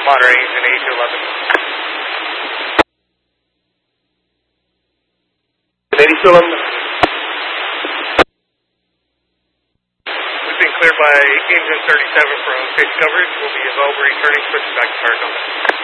Monterey engine 8211. 8211. We've been cleared by engine 37 from pitch coverage. We'll be available returning, switching back to cargo.